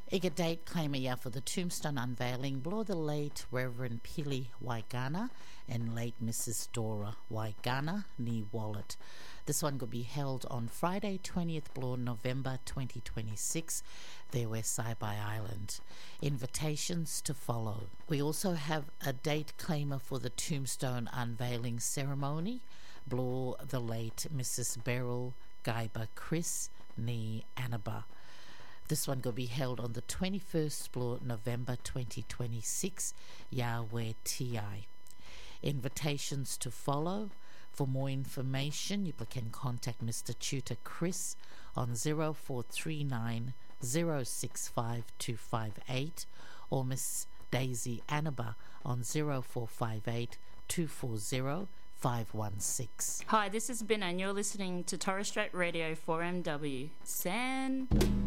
Iga date claimer ya for the tombstone unveiling blow the late Reverend Pili Waigana and late Mrs. Dora Waigana ni Wallet. This one could be held on Friday 20th blow November 2026 there where Saibai Island. Invitations to follow. We also have a date claimer for the tombstone unveiling ceremony blow the late Mrs. Beryl Gaiba Chris ni Annaba. This one will be held on the 21st blow November 2026 Yahweh TI. Invitations to follow. For more information, you can contact Mr. Tutor Chris on 0439 065 258 or Miss Daisy Annaba on 0458 240 516. Hi, this is Ben and you're listening to Torres Strait Radio 4MW. San...